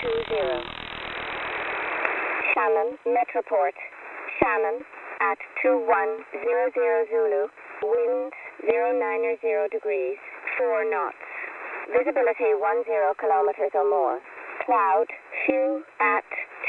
Shannon, Metroport. Shannon, at 2100 Zulu. Wind 090 degrees, 4 knots. Visibility 10 kilometers or more. Cloud, few at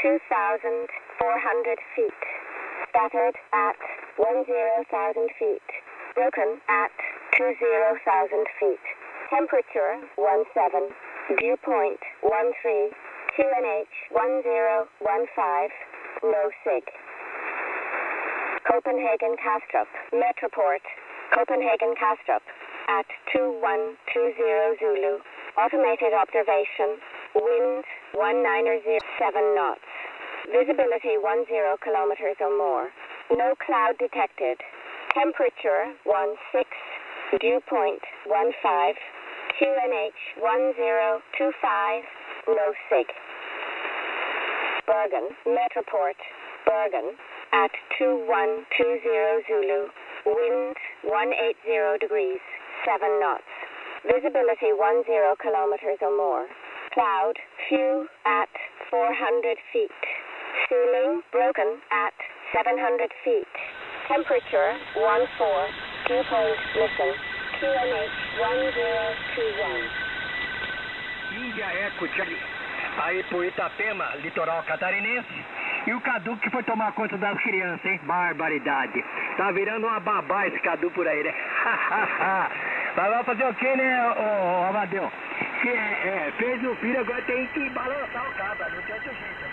2,400 feet. Scattered at 10,000 feet. Broken at 20,000 feet. Temperature 17. Dew point 13. QNH 1015. No SIG. Copenhagen Kastrup. Metroport. Copenhagen Kastrup. At 2120 Zulu. Automated observation. Wind 1907 knots. Visibility 10 kilometers or more. No cloud detected. Temperature 16. Dew point 15. QNH 1025. No SIG. Bergen. Metroport. Bergen. At 2120 Zulu. Wind 180 degrees, 7 knots. Visibility 10 kilometers or more. Cloud, few at 400 feet. Ceiling broken at 700 feet. Temperature 14. Dew point missing. QNH 1021. Índia Eco Charlie. Aí pro Itapema, litoral catarinense. E o Cadu que foi tomar conta das crianças, hein? Barbaridade. Tá virando uma babá esse Cadu por aí, né? Mas vai fazer o quê, né, ô Amadeu? Se fez o filho, agora tem que balançar o cabra, não tem outro jeito.